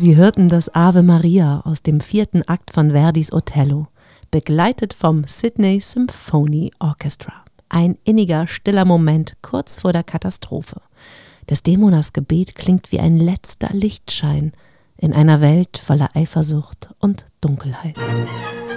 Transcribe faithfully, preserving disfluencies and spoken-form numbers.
Sie hörten das Ave Maria aus dem vierten Akt von Verdis Othello, begleitet vom Sydney Symphony Orchestra. Ein inniger, stiller Moment kurz vor der Katastrophe. Desdemonas Gebet klingt wie ein letzter Lichtschein in einer Welt voller Eifersucht und Dunkelheit.